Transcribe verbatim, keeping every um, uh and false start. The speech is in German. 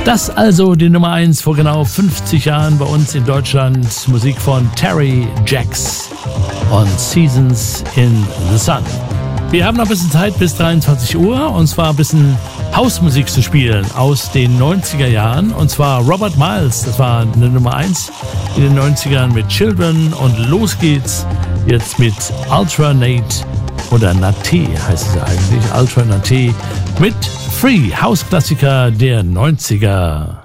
Das also die Nummer eins vor genau fünfzig Jahren bei uns in Deutschland. Musik von Terry Jacks und Seasons in the Sun. Wir haben noch ein bisschen Zeit bis dreiundzwanzig Uhr und zwar ein bisschen Hausmusik zu spielen aus den neunziger Jahren. Und zwar Robert Miles, das war eine Nummer eins in den neunzigern mit Children. Und los geht's jetzt mit Ultra Nate oder Nate heißt es eigentlich, Ultra Nate mit Free, Hausklassiker der neunziger.